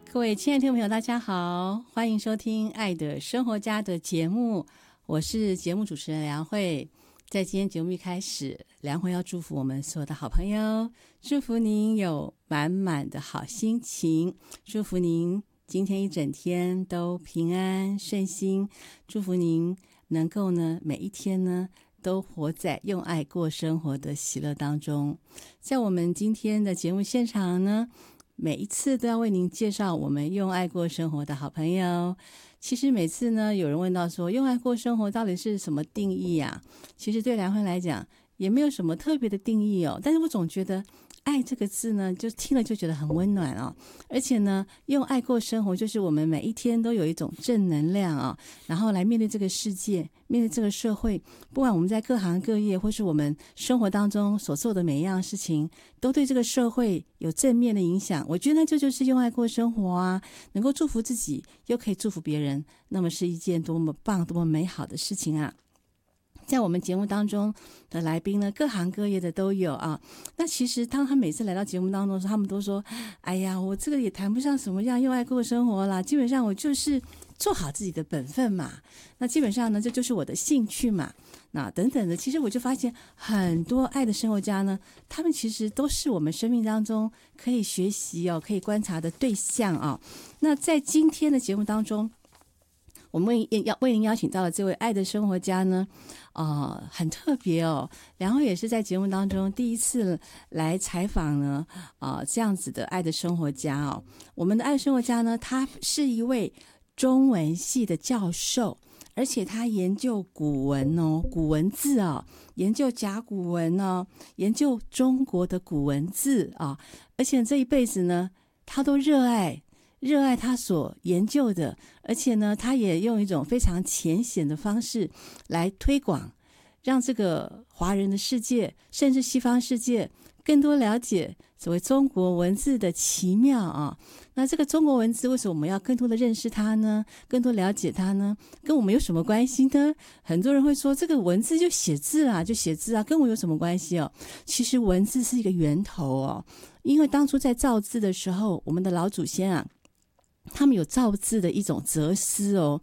各位亲爱的听众朋友大家好，欢迎收听爱的生活家的节目，我是节目主持人梁慧。在今天节目一开始，梁慧要祝福我们所有的好朋友，祝福您有满满的好心情，祝福您今天一整天都平安顺心，祝福您能够呢每一天呢都活在用爱过生活的喜乐当中。在我们今天的节目现场呢，每一次都要为您介绍我们用爱过生活的好朋友。其实每次呢，有人问到说用爱过生活到底是什么定义啊？其实对梁慧来讲也没有什么特别的定义哦，但是我总觉得爱这个字呢，就听了就觉得很温暖哦。而且呢，用爱过生活就是我们每一天都有一种正能量啊，然后来面对这个世界，面对这个社会，不管我们在各行各业或是我们生活当中所做的每一样事情，都对这个社会有正面的影响。我觉得这就是用爱过生活啊，能够祝福自己又可以祝福别人，那么是一件多么棒多么美好的事情啊。在我们节目当中的来宾呢，各行各业的都有啊。那其实当他每次来到节目当中，他们都说：“哎呀，我这个也谈不上什么样用爱过生活啦，基本上我就是做好自己的本分嘛。那基本上呢，这就是我的兴趣嘛。那等等的，其实我就发现很多爱的生活家呢，他们其实都是我们生命当中可以学习哦，可以观察的对象啊。那在今天的节目当中，我们为您邀请到了这位爱的生活家呢，很特别哦。梁慧也是在节目当中第一次来采访呢，这样子的爱的生活家哦。我们的爱的生活家呢，他是一位中文系的教授，而且他研究古文哦，古文字哦，研究甲骨文哦，研究中国的古文字啊，而且这一辈子呢，他都热爱他所研究的，而且呢，他也用一种非常浅显的方式来推广，让这个华人的世界，甚至西方世界更多了解所谓中国文字的奇妙啊。那这个中国文字为什么我们要更多的认识它呢？更多了解它呢？跟我们有什么关系呢？很多人会说这个文字就写字啊，跟我有什么关系哦？其实文字是一个源头哦，因为当初在造字的时候，我们的老祖先啊，他们有造字的一种哲思哦，